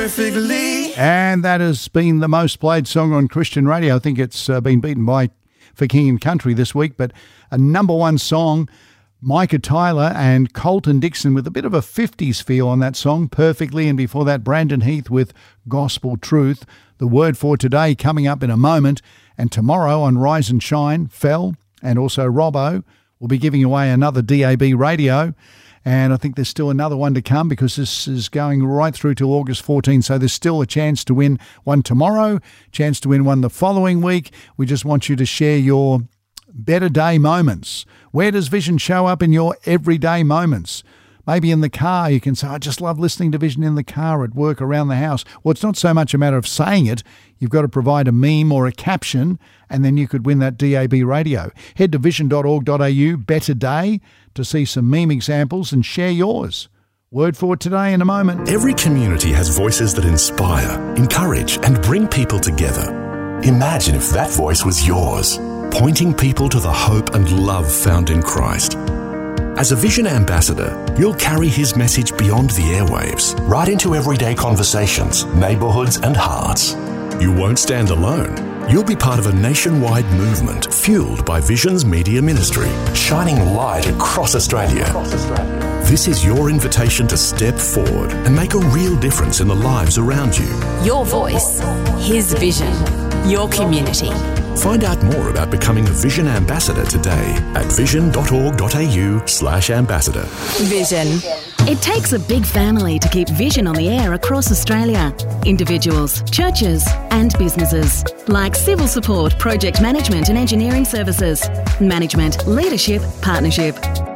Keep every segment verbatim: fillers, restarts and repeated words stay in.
Perfectly. And that has been the most played song on Christian radio. I think it's uh, been beaten by For King and Country this week, but a number one song, Micah Tyler and Colton Dixon with a bit of a fifties feel on that song, Perfectly, and before that Brandon Heath with Gospel Truth. The word for today coming up in a moment, and tomorrow on Rise and Shine, Fell and also Robbo will be giving away another D A B radio. And I think there's still another one to come because this is going right through till August fourteenth. So there's still a chance to win one tomorrow, chance to win one the following week. We just want you to share your better day moments. Where does Vision show up in your everyday moments? Maybe in the car, you can say, I just love listening to Vision in the car, at work, around the house. Well, it's not so much a matter of saying it. You've got to provide a meme or a caption, and then you could win that D A B radio. Head to vision dot org dot a u, Better Day, to see some meme examples and share yours. Word for today in a moment. Every community has voices that inspire, encourage, and bring people together. Imagine if that voice was yours, pointing people to the hope and love found in Christ. As a Vision ambassador, you'll carry his message beyond the airwaves, right into everyday conversations, neighbourhoods and hearts. You won't stand alone. You'll be part of a nationwide movement fueled by Vision's media ministry, shining light across Australia. Across Australia. This is your invitation to step forward and make a real difference in the lives around you. Your voice, his vision, your community. Find out more about becoming a Vision ambassador today at vision dot org dot a u slash ambassador. Vision. It takes a big family to keep Vision on the air across Australia. Individuals, churches and businesses. Like civil support, project management and engineering services. Management, leadership, partnership.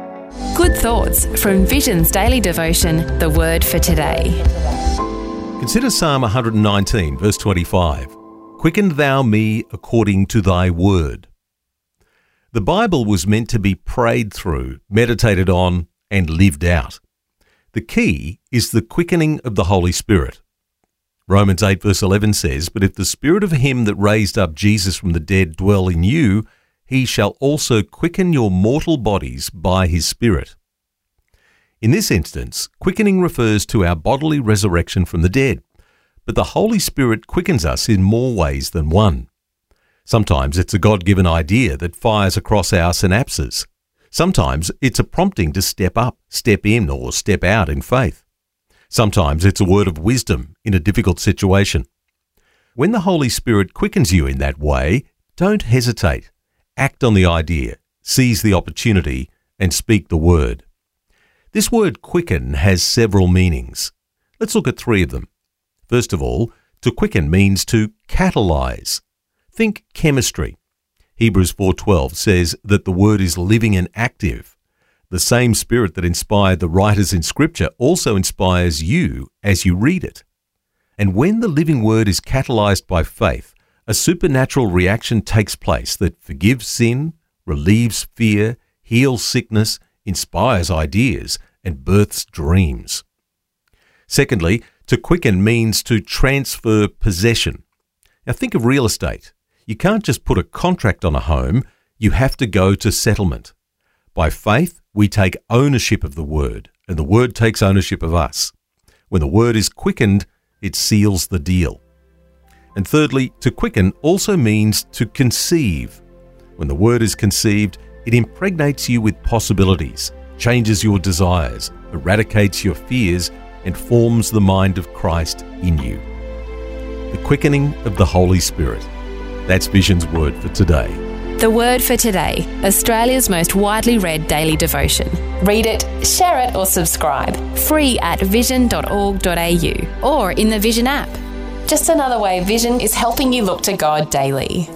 Good thoughts from Vision's daily devotion, The Word for Today. Consider Psalm one nineteen, verse twenty-five. Quicken thou me according to thy word. The Bible was meant to be prayed through, meditated on, and lived out. The key is the quickening of the Holy Spirit. Romans eight verse eleven says, But if the Spirit of him that raised up Jesus from the dead dwell in you, he shall also quicken your mortal bodies by his Spirit. In this instance, quickening refers to our bodily resurrection from the dead. But the Holy Spirit quickens us in more ways than one. Sometimes it's a God-given idea that fires across our synapses. Sometimes it's a prompting to step up, step in, or step out in faith. Sometimes it's a word of wisdom in a difficult situation. When the Holy Spirit quickens you in that way, don't hesitate. Act on the idea, seize the opportunity, and speak the word. This word quicken has several meanings. Let's look at three of them. First of all, to quicken means to catalyze. Think chemistry. Hebrews four twelve says that the word is living and active. The same Spirit that inspired the writers in Scripture also inspires you as you read it. And when the living word is catalyzed by faith, a supernatural reaction takes place that forgives sin, relieves fear, heals sickness, inspires ideas, and births dreams. Secondly, to quicken means to transfer possession. Now think of real estate. You can't just put a contract on a home, you have to go to settlement. By faith, we take ownership of the word, and the word takes ownership of us. When the word is quickened, it seals the deal. And thirdly, to quicken also means to conceive. When the word is conceived, it impregnates you with possibilities, changes your desires, eradicates your fears, and forms the mind of Christ in you. The quickening of the Holy Spirit. That's Vision's word for today. The Word for Today, Australia's most widely read daily devotion. Read it, share it or subscribe. Free at vision dot org dot a u or in the Vision app. Just another way Vision is helping you look to God daily.